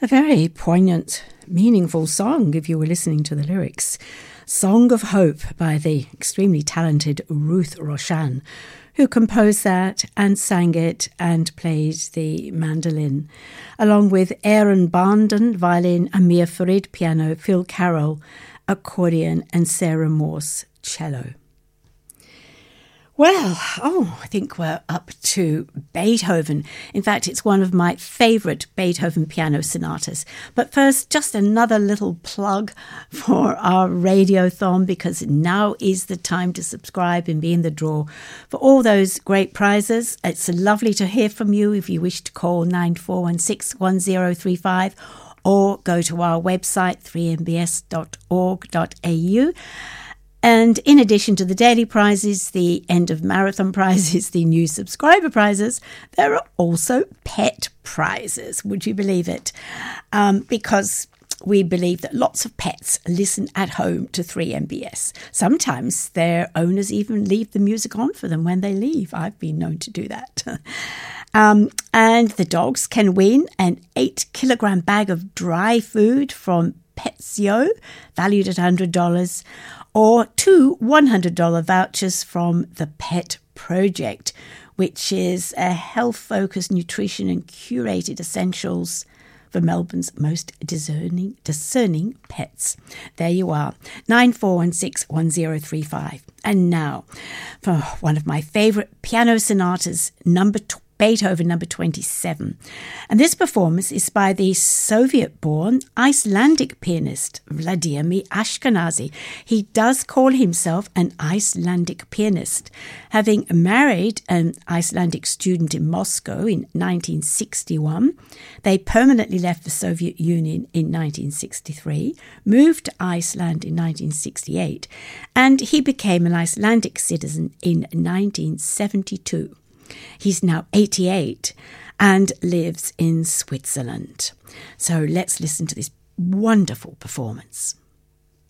A very poignant, meaningful song if you were listening to the lyrics. Song of Hope by the extremely talented Ruth Roshan, who composed that and sang it and played the mandolin, along with Aaron Barnden, violin, Amir Farid, piano, Phil Carroll, accordion, and Sarah Morse, cello. Well, I think we're up to Beethoven. In fact, it's one of my favourite Beethoven piano sonatas. But first, just another little plug for our Radiothon, because now is the time to subscribe and be in the draw for all those great prizes. It's lovely to hear from you if you wish to call 94161035 or go to our website 3mbs.org.au. And in addition to the daily prizes, the end of marathon prizes, the new subscriber prizes, there are also pet prizes. Would you believe it? Because we believe that lots of pets listen at home to 3MBS. Sometimes their owners even leave the music on for them when they leave. I've been known to do that. And the dogs can win an 8-kilogram bag of dry food from Petsio, valued at $100, or 2 $100 vouchers from the Pet Project, which is a health-focused nutrition and curated essentials for Melbourne's most discerning pets. There you are, 94161035. And now, for one of my favourite piano sonatas, Beethoven number 27. And this performance is by the Soviet-born Icelandic pianist Vladimir Ashkenazy. He does call himself an Icelandic pianist, having married an Icelandic student in Moscow in 1961. They permanently left the Soviet Union in 1963, moved to Iceland in 1968, and he became an Icelandic citizen in 1972. He's now 88 and lives in Switzerland. So let's listen to this wonderful performance.